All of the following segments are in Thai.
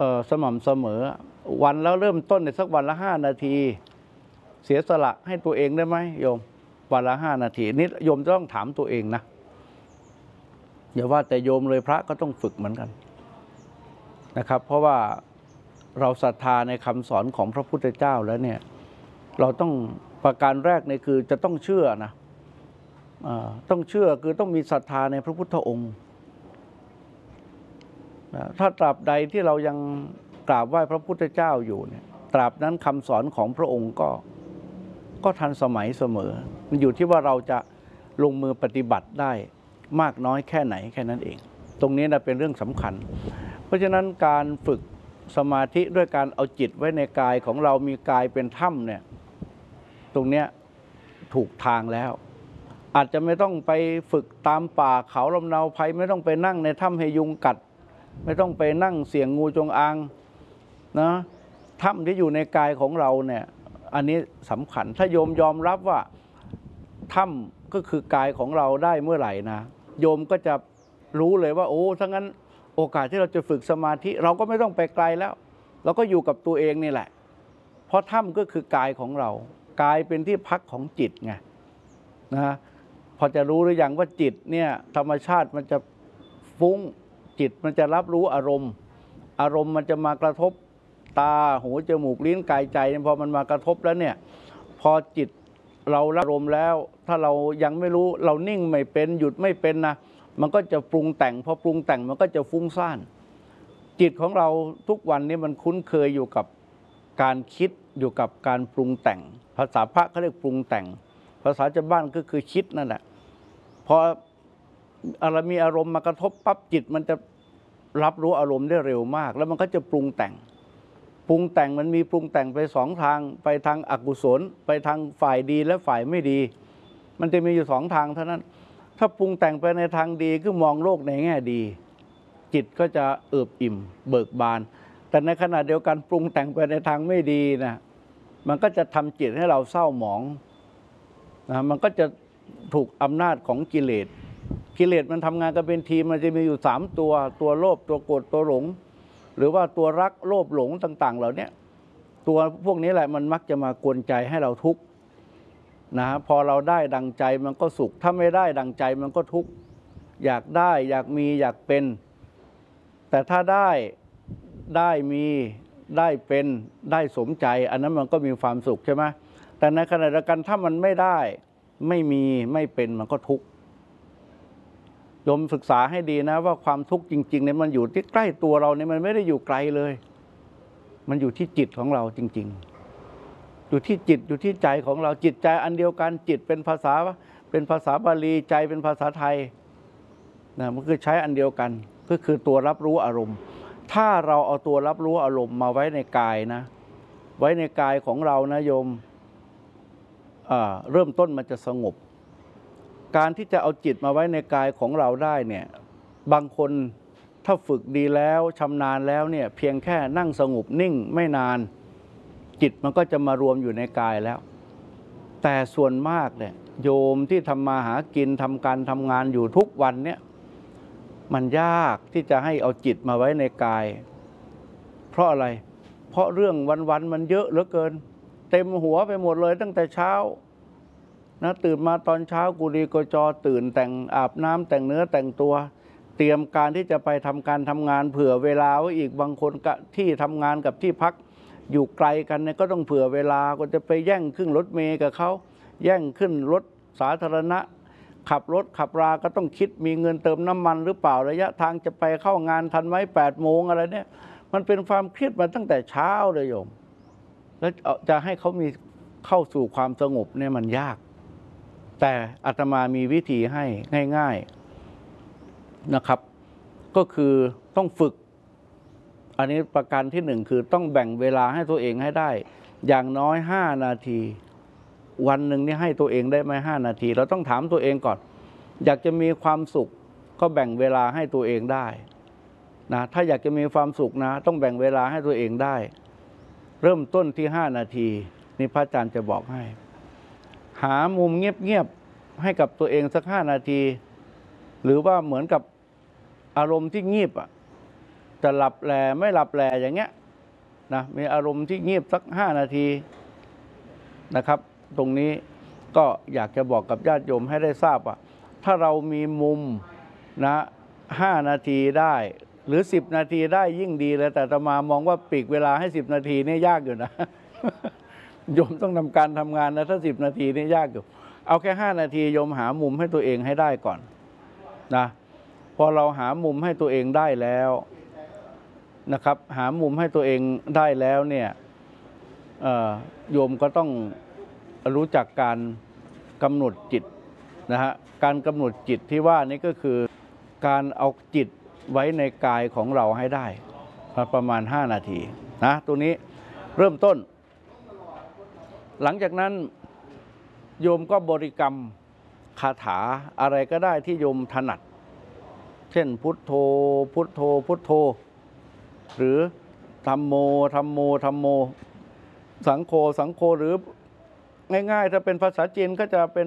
สม่ำเสมอวันแล้วเริ่มต้นในสักวันละ5 นาทีเสียสละให้ตัวเองได้ไหมโยมวันละ5 นาทีนี่โยมต้องถามตัวเองนะอย่าว่าแต่โยมเลยพระก็ต้องฝึกเหมือนกันนะครับเพราะว่าเราศรัทธาในคำสอนของพระพุทธเจ้าแล้วเนี่ยเราต้องประการแรกเนี่ยคือจะต้องเชื่อนะต้องเชื่อคือต้องมีศรัทธาในพระพุทธองค์ถ้าตราบใดที่เรายังกราบไหว้พระพุทธเจ้าอยู่เนี่ยตราบนั้นคำสอนของพระองค์ก็ทันสมัยเสมอมันอยู่ที่ว่าเราจะลงมือปฏิบัติได้มากน้อยแค่ไหนแค่นั้นเองตรงนี้นะเป็นเรื่องสำคัญเพราะฉะนั้นการฝึกสมาธิด้วยการเอาจิตไว้ในกายของเรามีกายเป็นถ้ำเนี่ยตรงเนี้ยถูกทางแล้วอาจจะไม่ต้องไปฝึกตามป่าเขาลำเนาไพรไม่ต้องไปนั่งในถ้ำให้ยุงกัดไม่ต้องไปนั่งเสี่ยงงูจงอางนะถ้ำที่อยู่ในกายของเราเนี่ยอันนี้สำคัญถ้าโยมยอมรับว่าถ้ำก็คือกายของเราได้เมื่อไหร่นะโยมก็จะรู้เลยว่าโอ้ถ้างั้นโอกาสที่เราจะฝึกสมาธิเราก็ไม่ต้องไปไกลแล้วเราก็อยู่กับตัวเองนี่แหละเพราะถ้ำก็คือกายของเรากายเป็นที่พักของจิตไงนะพอจะรู้หรือยังว่าจิตเนี่ยธรรมชาติมันจะฟุ้งจิตมันจะรับรู้อารมณ์มันจะมากระทบตาหูจมูกลิ้นกายใจพอมันมากระทบแล้วเนี่ยพอจิตเรารับอารมณ์แล้วถ้าเรายังไม่รู้เรานิ่งไม่เป็นหยุดไม่เป็นนะมันก็จะปรุงแต่งพอปรุงแต่งมันก็จะฟุ้งซ่านจิตของเราทุกวันนี้มันคุ้นเคยอยู่กับการคิดอยู่กับการปรุงแต่งภาษาพระเขาเรียกปรุงแต่งภาษาชาวบ้านก็คือคิดนั่นแหละพอมีอารมณ์มากระทบปั๊บจิตมันจะรับรู้อารมณ์ได้เร็วมากแล้วมันก็จะปรุงแต่งมันมีปรุงแต่งไป2 ทางไปทางอกุศลไปทางฝ่ายดีและฝ่ายไม่ดีมันจะมีอยู่2 ทางเท่านั้นถ้าปรุงแต่งไปในทางดีคือมองโลกในแง่ดีจิตก็จะเอิบอิ่มเบิกบานแต่ในขณะเดียวกันปรุงแต่งไปในทางไม่ดีนะมันก็จะทำจิตให้เราเศร้าหมองนะมันก็จะถูกอำนาจของกิเลสมันทำงานกันเป็นทีมมันจะมีอยู่3 ตัวโลภตัวโกรธตัวหลงหรือว่าตัวรักโลภหลงต่างๆเหล่านี้ตัวพวกนี้แหละมันมักจะมากวนใจให้เราทุกข์นะพอเราได้ดังใจมันก็สุขถ้าไม่ได้ดังใจมันก็ทุกข์อยากได้อยากมีอยากเป็นแต่ถ้าได้มีได้เป็นได้สมใจอันนั้นมันก็มีความสุขใช่ไหมแต่ในขณะเดียวกันถ้ามันไม่ได้ไม่มีไม่เป็นมันก็ทุกข์โยมศึกษาให้ดีนะว่าความทุกข์จริงๆเนี่ยมันอยู่ที่ใกล้ตัวเราเนี่ยมันไม่ได้อยู่ไกลเลยมันอยู่ที่จิตของเราจริงๆอยู่ที่จิตอยู่ที่ใจของเราจิตใจอันเดียวกันจิตเป็นภาษาบาลีใจเป็นภาษาไทยนะมันคือใช้อันเดียวกันก็คือตัวรับรู้อารมณ์ถ้าเราเอาตัวรับรู้อารมณ์มาไว้ในกายนะไว้ในกายของเรานะโยมเริ่มต้นมันจะสงบการที่จะเอาจิตมาไว้ในกายของเราได้เนี่ยบางคนถ้าฝึกดีแล้วชำนาญแล้วเนี่ยเพียงแค่นั่งสงบนิ่งไม่นานจิตมันก็จะมารวมอยู่ในกายแล้วแต่ส่วนมากเนี่ยโยมที่ทำมาหากินทำการทำงานอยู่ทุกวันเนี่ยมันยากที่จะให้เอาจิตมาไว้ในกายเพราะอะไรเพราะเรื่องวันๆมันเยอะเหลือเกินเต็มหัวไปหมดเลยตั้งแต่เช้านะตื่นมาตอนเช้ากุลีกุจอตื่นแต่งอาบน้ำแต่งเนื้อแต่งตัวเตรียมการที่จะไปทำการทำงานเผื่อเวลาไว้อีกบางคนที่ทำงานกับที่พักอยู่ไกลกันเนี่ยก็ต้องเผื่อเวลาก็จะไปแย่งขึ้นรถเมล์กับเขาแย่งขึ้นรถสาธารณะขับรถขับราก็ต้องคิดมีเงินเติมน้ำมันหรือเปล่าระยะทางจะไปเข้างานทันไหม8 โมงอะไรเนี่ยมันเป็นความเครียดมาตั้งแต่เช้าเลยโยมแล้วจะให้เขามีเข้าสู่ความสงบเนี่ยมันยากแต่อาตมามีวิธีให้ง่ายๆนะครับก็คือต้องฝึกอันนี้ประการที่1คือต้องแบ่งเวลาให้ตัวเองให้ได้อย่างน้อย5 นาทีวันหนึ่งนี่ให้ตัวเองได้ไหม5 นาทีเราต้องถามตัวเองก่อนอยากจะมีความสุขก็แบ่งเวลาให้ตัวเองได้นะถ้าอยากจะมีความสุขนะต้องแบ่งเวลาให้ตัวเองได้เริ่มต้นที่5 นาทีนี่พระอาจารย์จะบอกให้หามุมเงียบๆให้กับตัวเองสัก5 นาทีหรือว่าเหมือนกับอารมณ์ที่เงียบจะหลับแลไม่หลับแลอย่างเงี้ยนะมีอารมณ์ที่เงียบสัก5 นาทีนะครับตรงนี้ก็อยากจะบอกกับญาติโยมให้ได้ทราบว่าถ้าเรามีมุมนะ5 นาทีได้หรือ10 นาทีได้ยิ่งดีเลยแต่อาตมามองว่าปีกเวลาให้10 นาทีนี่ยากอยู่นะ โยมต้องทำการทำงานนะถ้า10 นาทีนี่ยากอยู่เอาแค่5 นาทีโยมหามุมให้ตัวเองให้ได้ก่อนนะพอเราหามุมให้ตัวเองได้แล้วนะครับหามุมให้ตัวเองได้แล้วเนี่ยโยมก็ต้องรู้จักการกำหนดจิตนะฮะการกำหนดจิตที่ว่านี้ก็คือการเอาจิตไว้ในกายของเราให้ได้ประมาณ5 นาทีนะตัวนี้เริ่มต้นหลังจากนั้นโยมก็บริกรรมคาถาอะไรก็ได้ที่โยมถนัดเช่นพุทโธพุทโธพุทโธหรือธัมโมธัมโมธัมโมสังโฆสังโฆหรือง่ายๆถ้าเป็นภาษาจีนก็จะเป็น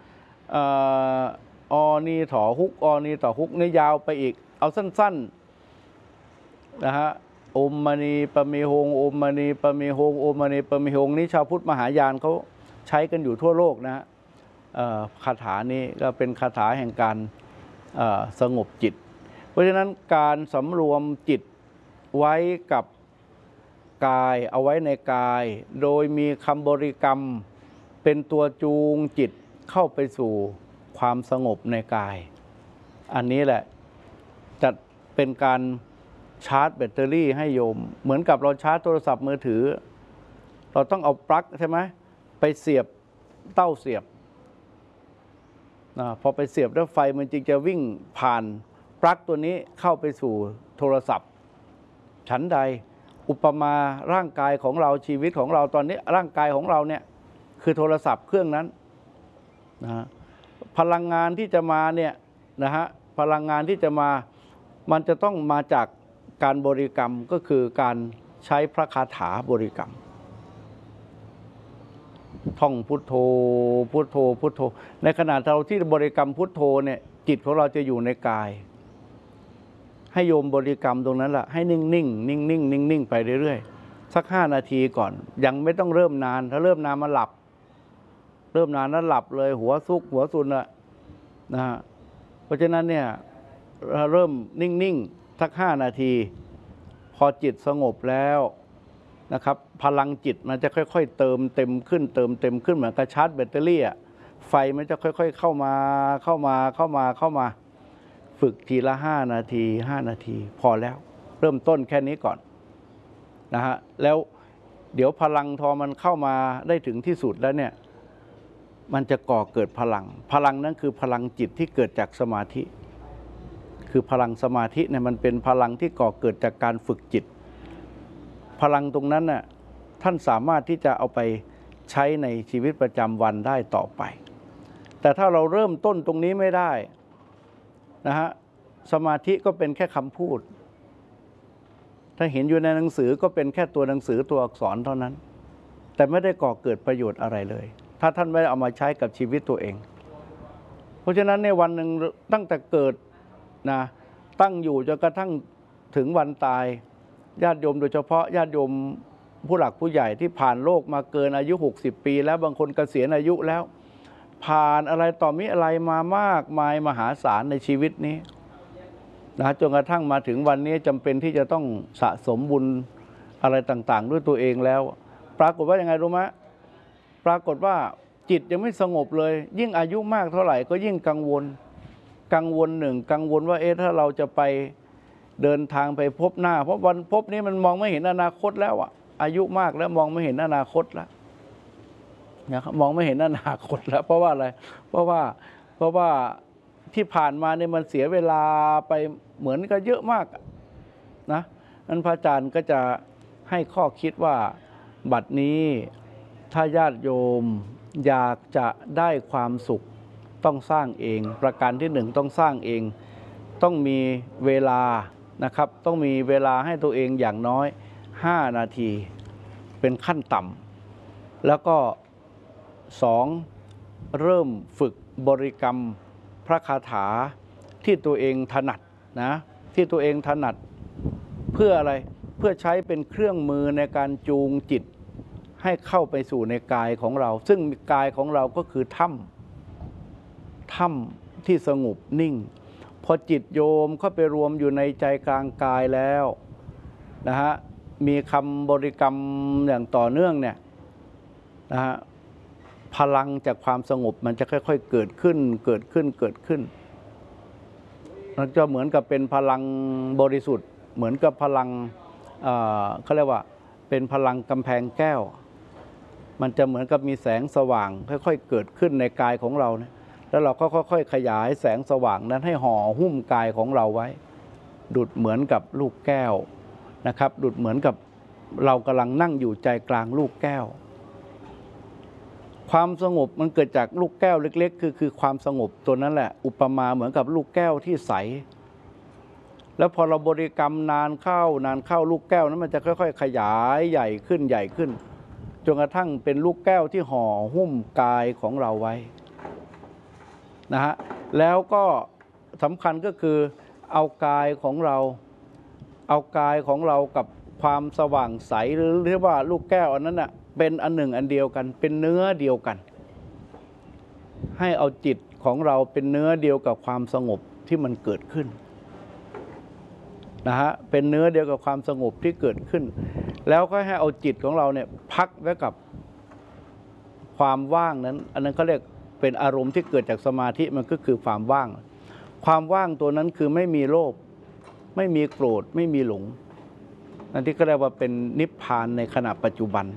อนีถอฮุกอนีต่อฮุกนี่ยาวไปอีกเอาสั้นๆนะฮะโอมมณีปะเมหงโอมมณีปะเมหงโอมมณีปะเมหงนี้ชาวพุทธมหายานเขาใช้กันอยู่ทั่วโลกนะฮะคาถานี้ก็เป็นคาถาแห่งการสงบจิตเพราะฉะนั้นการสำรวมจิตไว้กับกายเอาไว้ในกายโดยมีคำบริกรรมเป็นตัวจูงจิตเข้าไปสู่ความสงบในกายอันนี้แหละจะเป็นการชาร์จแบตเตอรี่ให้โยมเหมือนกับเราชาร์จโทรศัพท์มือถือเราต้องเอาปลั๊กใช่ไหมไปเสียบเต้าเสียบพอไปเสียบแล้วไฟมันจึงจะวิ่งผ่านปลั๊กตัวนี้เข้าไปสู่โทรศัพท์ฉันใดอุปมาร่างกายของเราชีวิตของเราตอนนี้ร่างกายของเราเนี่ยคือโทรศัพท์เครื่องนั้นนะพลังงานที่จะมาเนี่ยนะฮะพลังงานที่จะมามันจะต้องมาจากการบริกรรมก็คือการใช้พระคาถาบริกรรมท่องพุทโธพุทโธพุทโธในขณะเราที่บริกรรมพุทโธเนี่ยจิตของเราจะอยู่ในกายให้โยมบริกรรมตรงนั้นแหละให้นิ่งๆนิ่งๆไปเรื่อยๆสัก5 นาทีก่อนยังไม่ต้องเริ่มนานถ้าเริ่มนานมันหลับเริ่มนานนั้นหลับเลยหัวซุกหัวซุนนะฮะเพราะฉะนั้นเนี่ยเริ่มนิ่งๆสัก5 นาทีพอจิตสงบแล้วนะครับพลังจิตมันจะค่อยๆเติมเต็มขึ้นเติมเต็มขึ้นเหมือนกับชาร์จแบตเตอรี่ไฟมันจะค่อยๆเข้ามาฝึกทีละ5 นาที5 นาทีพอแล้วเริ่มต้นแค่นี้ก่อนนะฮะแล้วเดี๋ยวพลังทอมันเข้ามาได้ถึงที่สุดแล้วเนี่ยมันจะก่อเกิดพลังนั้นคือพลังจิตที่เกิดจากสมาธิคือพลังสมาธิเนี่ยมันเป็นพลังที่ก่อเกิดจากการฝึกจิตพลังตรงนั้นน่ะท่านสามารถที่จะเอาไปใช้ในชีวิตประจำวันได้ต่อไปแต่ถ้าเราเริ่มต้นตรงนี้ไม่ได้นะฮะสมาธิก็เป็นแค่คำพูดถ้าเห็นอยู่ในหนังสือก็เป็นแค่ตัวหนังสือตัวอักษรเท่านั้นแต่ไม่ได้ก่อเกิดประโยชน์อะไรเลยถ้าท่านไม่ได้เอามาใช้กับชีวิตตัวเองเพราะฉะนั้นในวันหนึ่งตั้งแต่เกิดนะตั้งอยู่จนกระทั่งถึงวันตายญาติโยมโดยเฉพาะญาติโยมผู้หลักผู้ใหญ่ที่ผ่านโลกมาเกินอายุ60 ปีแล้วบางคนเกษียณอายุแล้วผ่านอะไรต่อมิอะไรมามากมายมหาศาลในชีวิตนี้นะจนกระทั่งมาถึงวันนี้จำเป็นที่จะต้องสะสมบุญอะไรต่างๆด้วยตัวเองแล้วปรากฏว่ายังไงรู้ไหมปรากฏว่าจิตยังไม่สงบเลยยิ่งอายุมากเท่าไหร่ก็ยิ่งกังวลกังวลว่าถ้าเราจะไปเดินทางไปพบหน้าเพราะวันพบนี้มันมองไม่เห็นอนาคตแล้วอายุมากแล้วมองไม่เห็นอนาคตแล้วนะครับมองไม่เห็นอนาคตแล้วเพราะว่าอะไรเพราะว่าที่ผ่านมาเนี่ยมันเสียเวลาไปเหมือนกันเยอะมากนะนั้นพระอาจารย์ก็จะให้ข้อคิดว่าบัดนี้ถ้าญาติโยมอยากจะได้ความสุขต้องสร้างเองประการที่1ต้องสร้างเองต้องมีเวลานะครับต้องมีเวลาให้ตัวเองอย่างน้อย5 นาทีเป็นขั้นต่ำแล้วก็2เริ่มฝึกบริกรรมพระคาถาที่ตัวเองถนัดนะที่ตัวเองถนัดเพื่ออะไรเพื่อใช้เป็นเครื่องมือในการจูงจิตให้เข้าไปสู่ในกายของเราซึ่งกายของเราก็คือถ้ำที่สงบนิ่งพอจิตโยมเข้าไปรวมอยู่ในใจกลางกายแล้วนะฮะมีคำบริกรรมอย่างต่อเนื่องเนี่ยนะฮะพลังจากความสงบมันจะค่อยๆเกิดขึ้นมันจะเหมือนกับเป็นพลังบริสุทธิ์เหมือนกับพลังเขาเรียกว่าเป็นพลังกำแพงแก้วมันจะเหมือนกับมีแสงสว่างค่อยๆเกิดขึ้นในกายของเราเนี่ยแล้วเราก็ค่อยๆขยายแสงสว่างนั้นให้ห่อหุ้มกายของเราไว้ดุจเหมือนกับลูกแก้วนะครับดุจเหมือนกับเรากำลังนั่งอยู่ใจกลางลูกแก้วความสงบมันเกิดจากลูกแก้วเล็กๆคือความสงบตัวนั้นแหละอุปมาเหมือนกับลูกแก้วที่ใสแล้วพอเราบริกรรมนานเข้าลูกแก้วนั้นมันจะค่อยๆขยายใหญ่ขึ้นจนกระทั่งเป็นลูกแก้วที่ห่อหุ้มกายของเราไว้นะฮะแล้วก็สำคัญก็คือเอากายของเรากับความสว่างใสหรือเรียกว่าลูกแก้วอันนั้นน่ะเป็นอันหนึ่งอันเดียวกันเป็นเนื้อเดียวกันให้เอาจิตของเราเป็นเนื้อเดียวกับความสงบที่มันเกิดขึ้นนะฮะเป็นเนื้อเดียวกับความสงบที่เกิดขึ้นแล้วก็ให้เอาจิตของเราเนี่ยพักไว้กับความว่างนั้นอันนั้นเขาเรียกเป็นอารมณ์ที่เกิดจากสมาธิมันก็คือความว่างตัวนั้นคือไม่มีโลภไม่มีโกรธไม่มีหลงอันที่ก็เรียกว่าเป็นนิพพานในขณะปัจจุบัน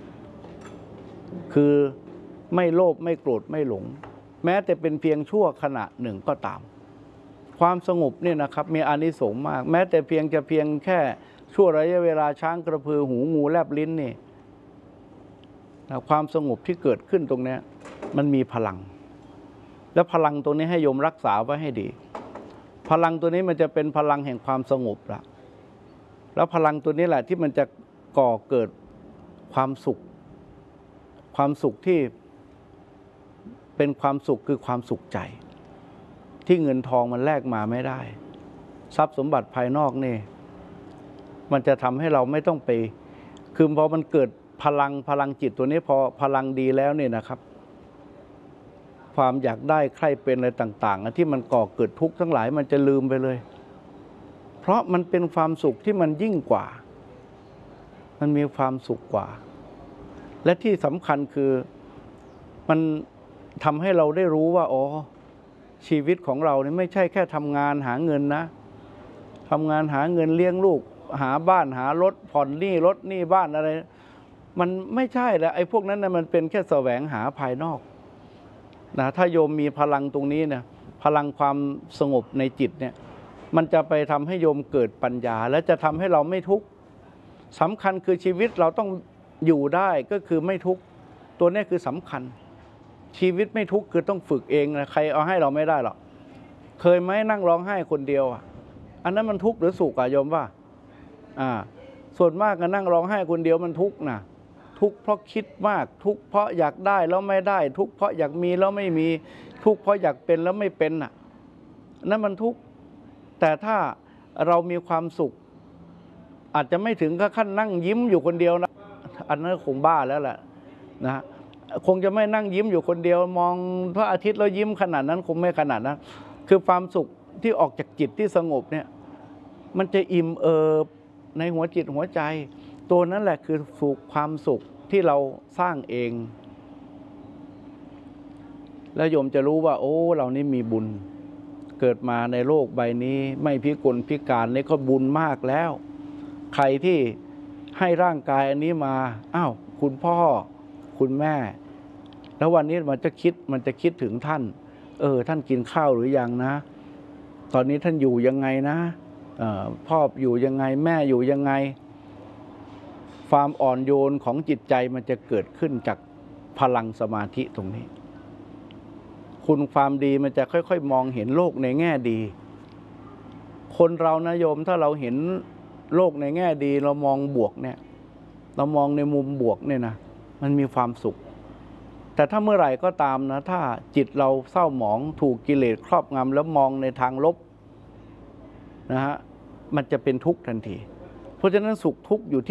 คือไม่โลภไม่โกรธไม่หลงแม้แต่เป็นเพียงชั่วขณะหนึ่งก็ตามความสงบเนี่ยนะครับมีอานิสงส์มากแม้แต่เพียงแค่ชั่วระยะเวลาช้างกระพือหูงูแลบลิ้นนี่ความสงบที่เกิดขึ้นตรงนี้มันมีพลังและพลังตรงนี้ให้โยมรักษาไว้ให้ดีพลังตัวนี้มันจะเป็นพลังแห่งความสงบละแล้วพลังตัวนี้แหละที่มันจะก่อเกิดความสุขที่เป็นความสุขคือความสุขใจที่เงินทองมันแลกมาไม่ได้ทรัพย์สมบัติภายนอกนี่มันจะทำให้เราไม่ต้องไปคือพอมันเกิดพลังจิตตัวนี้พอพลังดีแล้วเนี่ยนะครับความอยากได้ใคร่เป็นอะไรต่างๆที่มันก่อเกิดทุกข์ทั้งหลายมันจะลืมไปเลยเพราะมันเป็นความสุขที่มันยิ่งกว่ามันมีความสุขกว่าและที่สำคัญคือมันทำให้เราได้รู้ว่าอ๋อชีวิตของเราเนี่ยไม่ใช่แค่ทำงานหาเงินนะทำงานหาเงินเลี้ยงลูกหาบ้านหารถผ่อนหนี้รถหนี้บ้านอะไรมันไม่ใช่แล้วไอ้พวกนั้นนะมันเป็นแค่แสวงหาภายนอกนะถ้าโยมมีพลังตรงนี้นะพลังความสงบในจิตเนี่ยมันจะไปทำให้โยมเกิดปัญญาและจะทำให้เราไม่ทุกข์สำคัญคือชีวิตเราต้องอยู่ได้ก็คือไม่ทุกข์ตัวนี้คือสำคัญชีวิตไม่ทุกข์คือต้องฝึกเองนะใครเอาให้เราไม่ได้หรอกเคยไหมนั่งร้องไห้คนเดียวอันนั้นมันทุกข์หรือสุขอะโยมว่าส่วนมากก็นั่งร้องไห้คนเดียวมันทุกข์นะทุกข์เพราะคิดมากทุกข์เพราะอยากได้แล้วไม่ได้ทุกข์เพราะอยากมีแล้วไม่มีทุกข์เพราะอยากเป็นแล้วไม่เป็นน่ะนั่นมันทุกข์แต่ถ้าเรามีความสุขอาจจะไม่ถึงกับขั้นนั่งยิ้มอยู่คนเดียวนะอันนั้นคงบ้าแล้วแหละนะคงจะไม่นั่งยิ้มอยู่คนเดียวมองพระอาทิตย์แล้วยิ้มขนาดนั้นคงไม่ขนาดนั้นคือความสุขที่ออกจากจิตที่สงบเนี่ยมันจะอิ่มเอิบในหัวจิตหัวใจตัวนั้นแหละคือความสุขที่เราสร้างเองแล้วโยมจะรู้ว่าโอ้เรานี่มีบุญเกิดมาในโลกใบนี้ไม่พิกลพิการนี่ก็บุญมากแล้วใครที่ให้ร่างกายอันนี้มาอ้าวคุณพ่อคุณแม่แล้ววันนี้มันจะคิดถึงท่านท่านกินข้าวหรือยังนะตอนนี้ท่านอยู่ยังไงนะพ่ออยู่ยังไงแม่อยู่ยังไงความอ่อนโยนของจิตใจมันจะเกิดขึ้นจากพลังสมาธิตรงนี้คุณความดีมันจะค่อยๆมองเห็นโลกในแง่ดีคนเรานะโยมถ้าเราเห็นโลกในแง่ดีเรามองบวกเนี่ยเรามองในมุมบวกเนี่ยนะมันมีความสุขแต่ถ้าเมื่อไหร่ก็ตามนะถ้าจิตเราเศร้าหมองถูกกิเลสครอบงำแล้วมองในทางลบนะฮะมันจะเป็นทุกข์ทันทีราะฉะนั้นสุขทุกข์อยู่ที่